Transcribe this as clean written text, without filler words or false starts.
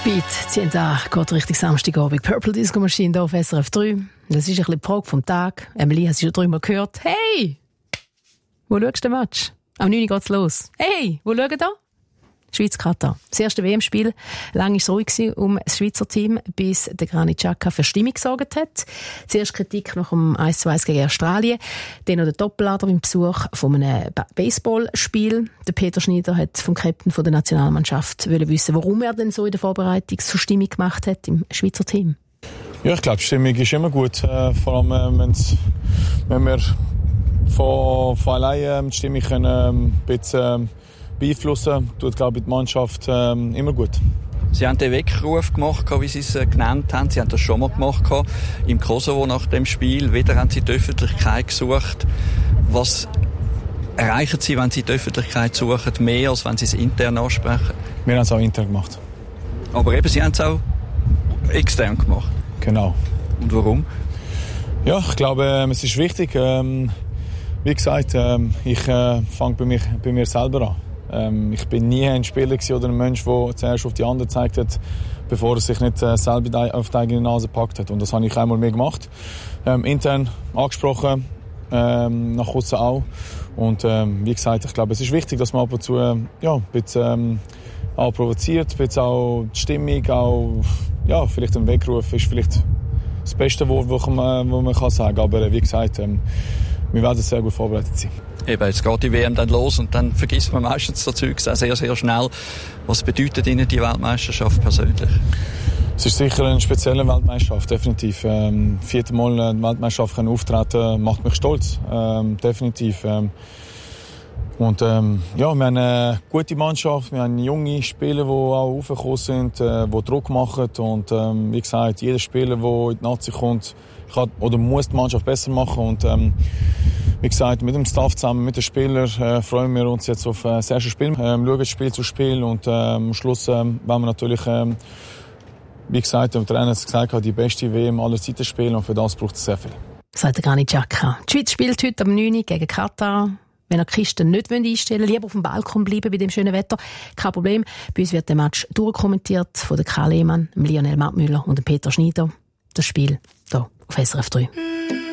Spät, 10 Tage, geht Richtung Samstagabend. Purple Disco Machine hier auf SRF 3. Das ist ein bisschen die Frage vom Tag. Emily, hast du schon dreimal gehört? Hey! Wo schaust du den Match? Am 9 Uhr geht's los. Hey! Wo schauen da? Schweiz-Katar. Das erste WM-Spiel. Lang war es ruhig um das Schweizer Team, bis der Granit Xhaka für Stimmung gesorgt hat. Zuerst Kritik nach dem 1:1 gegen Australien. Dann noch der Doppelader beim Besuch von einem Baseballspiel. Der Peter Schneider hat vom Captain der Nationalmannschaft wissen, warum er denn so in der Vorbereitung so Stimmung gemacht hat im Schweizer Team. Ja, ich glaube, die Stimmung ist immer gut. Vor allem, wenn wir von alleine die Stimmung können, ein bisschen beeinflussen, tut, glaube ich, die Mannschaft immer gut. Sie haben den Weckruf gemacht, wie Sie es genannt haben. Sie haben das schon mal gemacht im Kosovo nach dem Spiel. Wieder haben Sie die Öffentlichkeit gesucht. Was erreichen Sie, wenn Sie die Öffentlichkeit suchen, mehr als wenn Sie es intern ansprechen? Wir haben es auch intern gemacht. Aber eben, Sie haben es auch extern gemacht. Genau. Und warum? Ja, ich glaube, es ist wichtig. Wie gesagt, ich fange bei mir selber an. Ich bin nie ein Spieler oder ein Mensch, der zuerst auf die anderen gezeigt hat, bevor er sich nicht selber auf die eigene Nase gepackt hat. Und das habe ich einmal mehr gemacht. Intern angesprochen, nach außen auch. Und wie gesagt, ich glaube, es ist wichtig, dass man ab und zu ein bisschen auch provoziert, ein bisschen auch die Stimmung, auch vielleicht ein Weckruf ist vielleicht das beste Wort, das man kann sagen. Aber wie gesagt, wir werden sehr gut vorbereitet sein. Eben, jetzt geht die WM dann los und dann vergisst man meistens das Zeug sehr, sehr schnell. Was bedeutet Ihnen die Weltmeisterschaft persönlich? Es ist sicher eine spezielle Weltmeisterschaft, definitiv. 4. Mal eine Weltmeisterschaft auftreten macht mich stolz, definitiv. Und wir haben eine gute Mannschaft, wir haben junge Spieler, die auch aufgekommen sind, die Druck machen. Und wie gesagt, jeder Spieler, der in die Nazi kommt, kann oder muss die Mannschaft besser machen. Und wie gesagt, mit dem Staff zusammen, mit den Spielern freuen wir uns jetzt auf das erste Spiel. Schauen Spiel zu Spiel und am Schluss wollen wir natürlich, wie gesagt, der Trainer hat gesagt, die beste WM aller Zeiten spielen und für das braucht es sehr viel. Sagt der Granit Xhaka. Die Schweiz spielt heute am 9 Uhr gegen Katar. Wenn ihr die Kiste nicht einstellen wollt, lieber auf dem Balkon bleiben bei dem schönen Wetter. Kein Problem. Bei uns wird der Match durchkommentiert von Karl Lehmann, Lionel Mattmüller und Peter Schneider. Das Spiel hier auf SRF 3.